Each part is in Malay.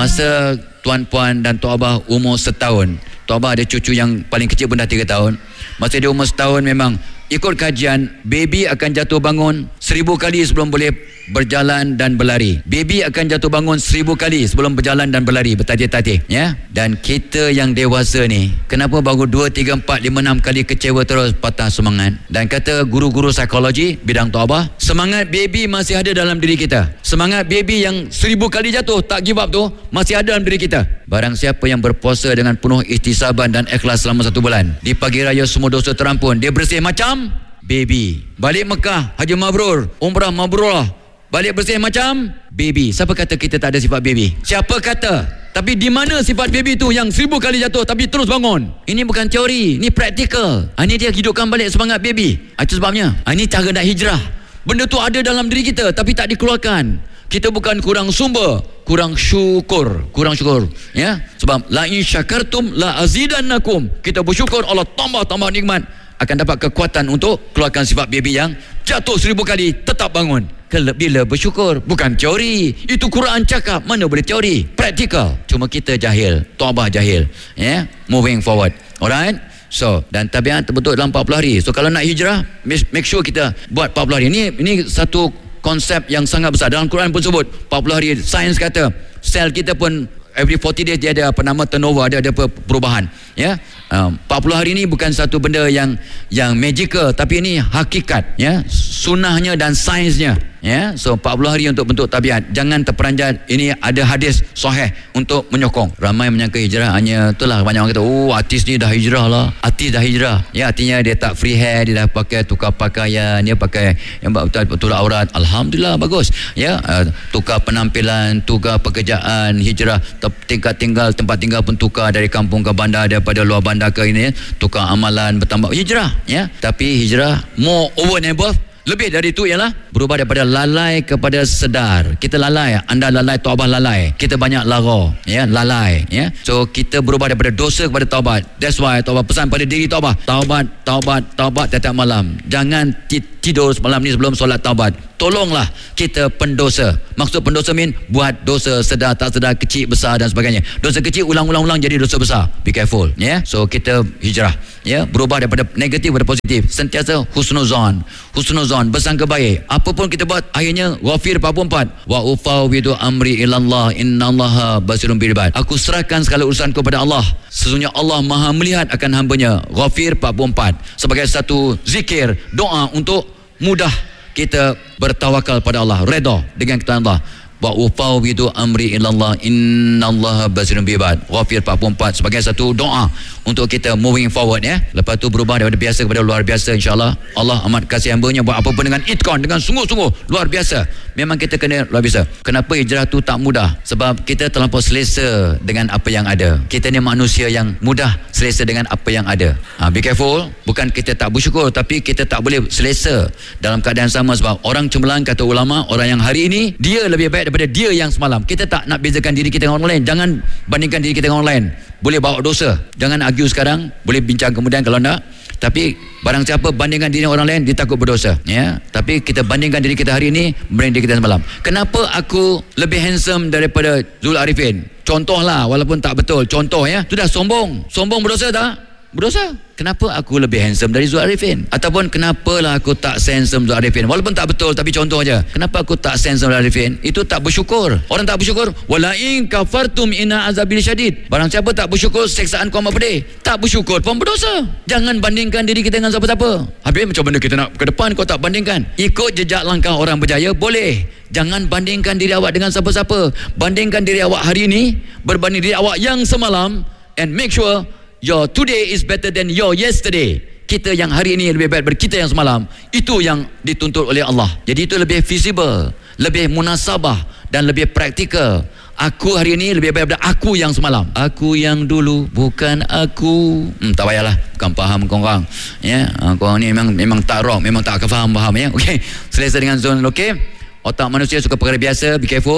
Masa tuan-puan dan Tok Abah umur setahun, Tok Abah ada cucu yang paling kecil pun dah 3 tahun. Masa dia umur setahun, memang ikut kajian, baby akan jatuh bangun 1000 kali sebelum boleh berjalan dan berlari. Baby akan jatuh bangun 1000 kali sebelum berjalan dan berlari, bertatih-tatih, ya. Dan kita yang dewasa ni, kenapa baru 2, 3, 4, 5, 6 kali kecewa terus, patah semangat? Dan kata guru-guru psikologi bidang Tok Abah, semangat baby masih ada dalam diri kita. Semangat baby yang 1000 kali jatuh tak give up tu masih ada dalam diri kita. Barang siapa yang berpuasa dengan penuh ihtisaban dan ikhlas selama 1 bulan, di pagi raya semua dosa terampun, dia bersih macam baby. Balik Mekah, haji mabrur, umrah mabrurah, balik bersih macam baby. Siapa kata kita tak ada sifat baby? Siapa kata? Tapi di mana sifat baby tu yang 1000 kali jatuh tapi terus bangun? Ini bukan teori, ini praktikal. Ini dia hidupkan balik semangat baby. Itu sebabnya ini cara nak hijrah. Benda tu ada dalam diri kita tapi tak dikeluarkan. Kita bukan kurang sumber, kurang syukur, ya. Sebab la in syakartum la azidannakum. Kita bersyukur, Allah tambah nikmat, akan dapat kekuatan untuk keluarkan sifat baby yang jatuh 1000 kali tetap bangun. Bila bersyukur, bukan teori. Itu Quran cakap, mana boleh teori? Praktikal. Cuma kita jahil, Tok Abah jahil, ya. Moving forward. Alright. So, dan tabiat terbentuk dalam 40 hari. So, kalau nak hijrah, make sure kita buat 40 hari. Ini satu konsep yang sangat besar. Dalam Quran pun sebut 40 hari. Sains kata sel kita pun every 40 days dia ada turnover, ada perubahan, ya. 40 hari ni bukan satu benda yang magical, tapi ini hakikat, ya, sunnahnya dan sainsnya, ya. So 40 hari untuk bentuk tabiat. Jangan terperanjat. Ini ada hadis sahih untuk menyokong. Ramai menyangka hijrah hanya itulah, banyak orang kata, oh, artis ni dah hijrah lah. Artis dah hijrah, ya, artinya dia tak free hair, dia dah pakai tukar pakaian, dia pakai yang betul aurat. Alhamdulillah, bagus, ya. Tukar penampilan, tukar pekerjaan, hijrah, tempat tinggal pun tukar dari kampung ke bandar, daripada luar bandar ke ini, tukar amalan, bertambah hijrah, ya. Tapi hijrah more over and above, lebih dari itu ialah berubah daripada lalai kepada sedar. Kita lalai, anda lalai, Tok Abah lalai. Kita banyak lara, ya, lalai, ya. So kita berubah daripada dosa kepada taubat. That's why Tok Abah pesan pada diri Tok Abah, taubat tiap malam. Jangan tidur semalam ni sebelum solat taubat. Tolonglah kita pendosa. Maksud pendosa buat dosa sedar tak sedar, kecil besar dan sebagainya. Dosa kecil ulang-ulang jadi dosa besar. Be careful, ya. So kita hijrah, ya, berubah daripada negatif kepada positif. Sentiasa husnuzan, bersangka baik. Apa pun kita buat, akhirnya Ghafir 44, wa ufawwidu amri ilallah innallaha basirun bil ibad. Aku serahkan segala urusan kepada Allah, sesungguhnya Allah Maha melihat akan hamba-Nya. Ghafir 44 sebagai satu zikir, doa untuk mudah kita bertawakal pada Allah, redha dengan ketentuan Allah. Wa ufawwidu amri ilallah innallaha basirun bil ibad. Ghafir 44 sebagai satu doa untuk kita moving forward, ya. Lepas tu berubah daripada biasa kepada luar biasa, insya-Allah. Allah amat kasih hamba-Nya buat apa pun dengan itqan, dengan sungguh-sungguh luar biasa. Memang kita kena luar biasa. Kenapa hijrah tu tak mudah? Sebab kita terlampau selesa dengan apa yang ada. Kita ni manusia yang mudah selesa dengan apa yang ada. Be careful. Bukan kita tak bersyukur, tapi kita tak boleh selesa dalam keadaan sama. Sebab orang cemerlang, kata ulama, orang yang hari ini dia lebih baik daripada dia yang semalam. Kita tak nak bezakan diri kita dengan orang lain. Jangan bandingkan diri kita dengan orang lain. Boleh bawa dosa. Jangan argue sekarang, boleh bincang kemudian kalau nak. Tapi barang siapa bandingkan diri orang lain, dia takut berdosa, ya. Tapi kita bandingkan diri kita hari ini dengan diri kita semalam. Kenapa aku lebih handsome daripada Zul Arifin? Contohlah, walaupun tak betul, contoh, ya. Itu dah sombong berdosa tak? Berdosa. Kenapa aku lebih handsome dari Zul Arifin? Ataupun kenapalah aku tak handsome Zul Arifin? Walaupun tak betul, tapi contoh aja. Kenapa aku tak handsome Zul Arifin? Itu tak bersyukur. Orang tak bersyukur, wala in kafartum inna azabil syadid. Barang siapa tak bersyukur, siksaan ku amat pedih. Tak bersyukur pun berdosa. Jangan bandingkan diri kita dengan siapa-siapa. Habis macam mana kita nak ke depan kau tak bandingkan? Ikut jejak langkah orang berjaya boleh. Jangan bandingkan diri awak dengan siapa-siapa. Bandingkan diri awak hari ini berbanding diri awak yang semalam, and make sure your today is better than your yesterday. Kita yang hari ini lebih baik daripada kita yang semalam. Itu yang dituntut oleh Allah. Jadi itu lebih visible, lebih munasabah dan lebih praktikal. Aku hari ini lebih baik daripada aku yang semalam. Aku yang dulu, bukan aku. Tak payahlah, bukan faham korang, ya. Korang ni memang tak rock, memang tak faham, ya. Okey, selesa dengan zon, okey. Otak manusia suka perkara biasa. Be careful.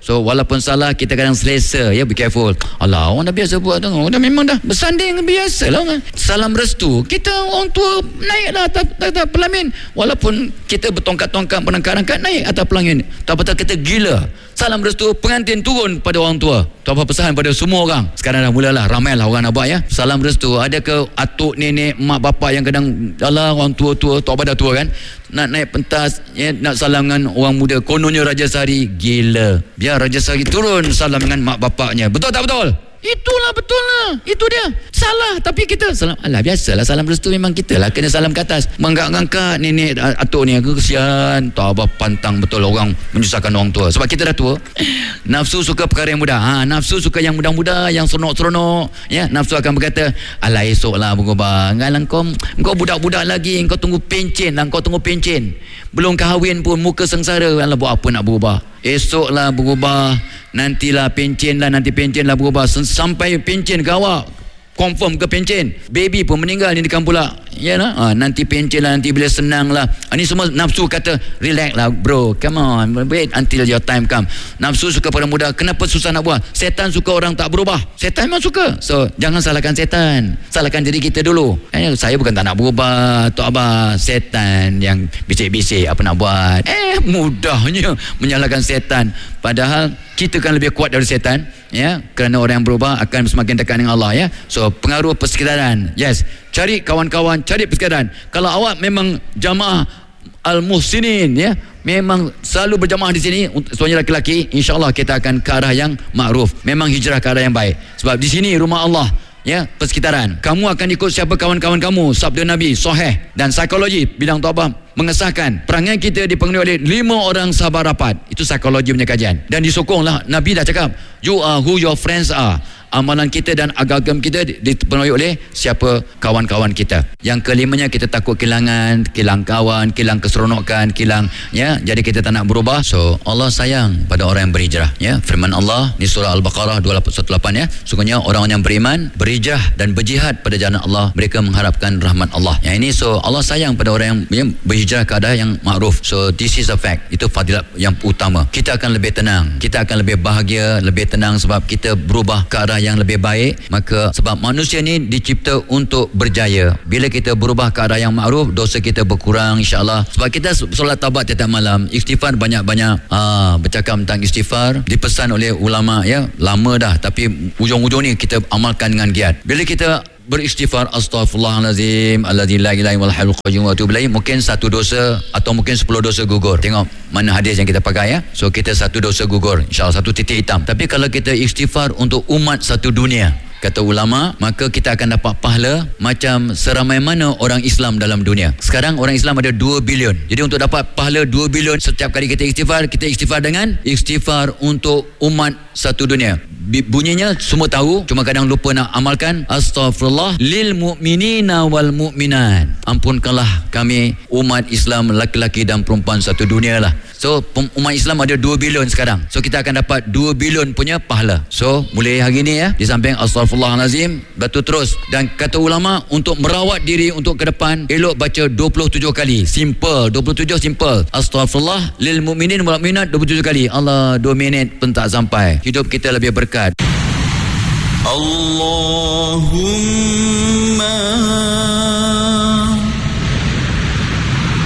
So walaupun salah, kita kadang selesa, ya, be careful. Alah, orang dah biasa buat tu, orang dah memang dah bersanding, biasalah orang. Salam restu, kita orang tua naiklah atas pelamin, walaupun kita bertongkat-tongkat berangkat-angkat naik atas pelamin, tak betul kita gila. Salam restu, pengantin turun pada orang tua. Tu apa pesan pada semua orang. Sekarang dah mulalah, ramailah orang nak buat, ya. Salam restu, ada ke atuk, nenek, mak, bapak yang kadang, alah, orang tua-tua, tu apa dah tua kan, nak naik pentas, ya, nak salam dengan orang muda, kononnya Raja Sari. Gila, biar Raja Sari turun salam dengan mak bapaknya. Betul tak betul? Itulah betul lah. Itu dia. Salah tapi kita salam. Alah, biasalah salam restu, memang kita lah kena salam ke atas. Mengangkat nenek atuk ni, aku kesian. Tak apa, pantang betul orang menyusahkan orang tua. Sebab kita dah tua. Nafsu suka perkara yang mudah. Nafsu suka yang mudah-mudah, yang seronok-seronok. Ya, nafsu akan berkata, alah, esoklah berubah. Ngalah kau budak-budak lagi, kau tunggu pencen lah, kau tunggu pencen. Belum kahwin pun muka sengsara. Alah, buat apa nak berubah? Esoklah berubah. Nantilah pencen lah, nanti pencen lah berubah. Sampai pencen ke awak, confirm ke pencen, baby pun meninggal ni dekat pula, ya lah. Nanti pencen lah, nanti bila senang lah. Ini semua nafsu kata, relax lah bro, come on, wait until your time come. Nafsu suka pada muda. Kenapa susah nak buat? Setan suka orang tak berubah. Setan memang suka. So jangan salahkan setan, salahkan diri kita dulu. Saya bukan tak nak berubah, Tok Abah, setan yang bisik-bisik apa nak buat. Mudahnya menyalahkan setan, padahal kita kan lebih kuat dari setan, ya, kerana orang yang berubah akan semakin dekat dengan Allah, ya. So pengaruh persekitaran, yes, cari kawan-kawan, cari persekitaran. Kalau awak memang jamaah Al-Muhsinin, ya, memang selalu berjamaah di sini, semuanya laki-laki, insya-Allah kita akan ke arah yang makruf. Memang hijrah ke arah yang baik. Sebab di sini rumah Allah, ya, persekitaran. Kamu akan ikut siapa kawan-kawan kamu, sabda Nabi sahih. Dan psikologi bidang Tabah mengesahkan perangai kita dipenuhi oleh 5 orang sahabat rapat. Itu psikologi punya kajian. Dan disokonglah, Nabi dah cakap, you are who your friends are. Amalan kita dan agama kita dipenuhi oleh siapa kawan-kawan kita. Yang kelimanya, kita takut kehilangan kawan, kehilang keseronokan, ya, jadi kita tak nak berubah. So Allah sayang pada orang yang berhijrah, ya. Firman Allah di surah Al-Baqarah 218, ya, sungguhnya orang yang beriman, berhijrah dan berjihad pada jalan Allah, mereka mengharapkan rahmat Allah. Yang ini, so Allah sayang pada orang yang berhijrah ke arah yang makruf. So this is a fact. Itu fadilat yang utama. Kita akan lebih tenang, kita akan lebih bahagia, lebih tenang sebab kita berubah ke arah yang lebih baik. Maka sebab manusia ni dicipta untuk berjaya. Bila kita berubah ke arah yang makruf, dosa kita berkurang, insya-Allah. Sebab kita solat taubat tiap malam, istighfar banyak-banyak. Bercakap tentang istighfar dipesan oleh ulama, ya, lama dah, tapi ujung-ujung ni kita amalkan dengan giat. Bila kita beristighfar, astaghfirullahalazim alladzi la ilaha illa huwal qayyum wa atubu ilaih, mungkin satu dosa atau mungkin 10 dosa gugur. Tengok mana hadis yang kita pakai, ya. So kita satu dosa gugur, insya-Allah, satu titik hitam. Tapi kalau kita istighfar untuk umat satu dunia, kata ulama, maka kita akan dapat pahala macam seramai mana orang Islam dalam dunia. Sekarang orang Islam ada 2 bilion. Jadi untuk dapat pahala 2 bilion setiap kali kita istighfar dengan istighfar untuk umat satu dunia. Bunyinya semua tahu, cuma kadang lupa nak amalkan. Astaghfirullah lil mu'minina wal mu'minat. Ampunkanlah kami umat Islam, laki-laki dan perempuan satu dunia lah. So umat Islam ada 2 bilion sekarang. So kita akan dapat 2 bilion punya pahala. So mulai hari ni, ya, di samping astaghfirullahalazim, batu terus. Dan kata ulama, untuk merawat diri untuk ke depan, elok baca 27 kali. Simple, 27 simple. Astaghfirullah lil mu'minin wal mu'minat 27 kali. Allah, 2 minit pun tak sampai. Hidup kita lebih berkat. Allahumma